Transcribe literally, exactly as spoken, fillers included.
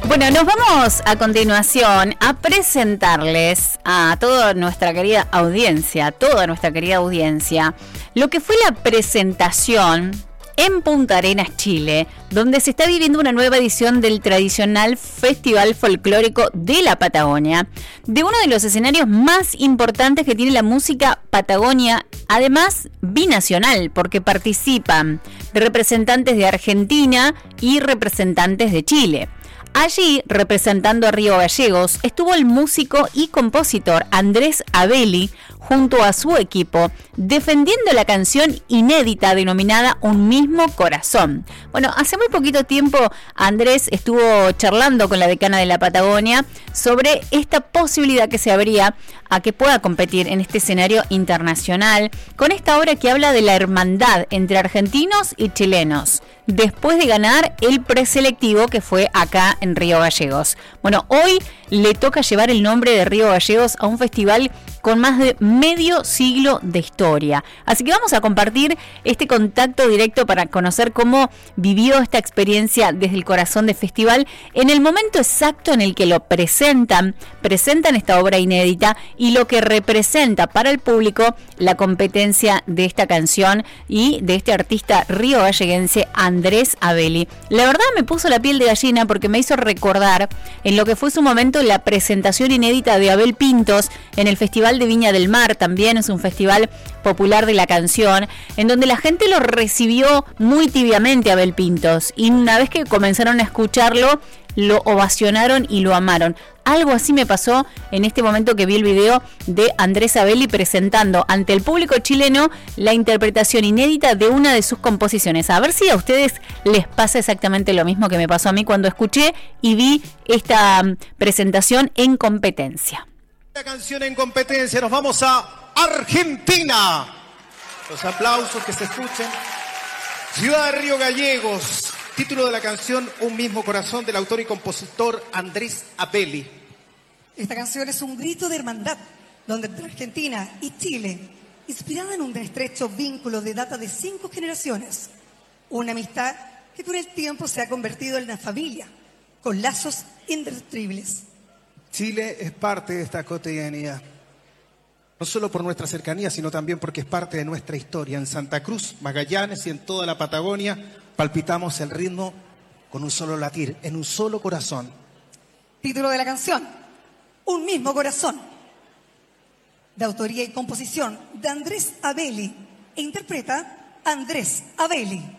Bueno, nos vamos a continuación a presentarles a toda nuestra querida audiencia, toda nuestra querida audiencia, lo que fue la presentación en Punta Arenas, Chile, donde se está viviendo una nueva edición del tradicional Festival Folclórico de la Patagonia, de uno de los escenarios más importantes que tiene la música Patagonia, además binacional, porque participan representantes de Argentina y representantes de Chile. Allí, representando a Río Gallegos, estuvo el músico y compositor Andrés Abeli junto a su equipo, defendiendo la canción inédita denominada Un Mismo Corazón. Bueno, hace muy poquito tiempo Andrés estuvo charlando con la decana de la Patagonia sobre esta posibilidad que se abría a que pueda competir en este escenario internacional con esta obra que habla de la hermandad entre argentinos y chilenos, después de ganar el preselectivo que fue acá en Río Gallegos. Bueno, hoy le toca llevar el nombre de Río Gallegos a un festival con más de medio siglo de historia. Así que vamos a compartir este contacto directo para conocer cómo vivió esta experiencia desde el corazón del festival en el momento exacto en el que lo presentan, presentan esta obra inédita y lo que representa para el público la competencia de esta canción y de este artista río galleguense Andrés Abeli. La verdad me puso la piel de gallina porque me hizo recordar en lo que fue su momento la presentación inédita de Abel Pintos en el Festival de Viña del Mar. También es un festival popular de la canción en donde la gente lo recibió muy tibiamente a Abel Pintos y una vez que comenzaron a escucharlo lo ovacionaron y lo amaron. Algo así me pasó en este momento que vi el video de Andrés Abeli presentando ante el público chileno la interpretación inédita de una de sus composiciones. A ver si a ustedes les pasa exactamente lo mismo que me pasó a mí cuando escuché y vi esta presentación en competencia. La canción en competencia, nos vamos a Argentina. Los aplausos que se escuchen. Ciudad de Río Gallegos. Título de la canción Un Mismo Corazón, del autor y compositor Andrés Abeli. Esta canción es un grito de hermandad, donde entre Argentina y Chile, inspirada en un estrecho vínculo de data de cinco generaciones, una amistad que con el tiempo se ha convertido en una familia, con lazos indestructibles. Chile es parte de esta cotidianidad, no solo por nuestra cercanía, sino también porque es parte de nuestra historia. En Santa Cruz, Magallanes y en toda la Patagonia palpitamos el ritmo con un solo latir, en un solo corazón. Título de la canción, Un Mismo Corazón, de autoría y composición de Andrés Abeli, e interpreta Andrés Abeli.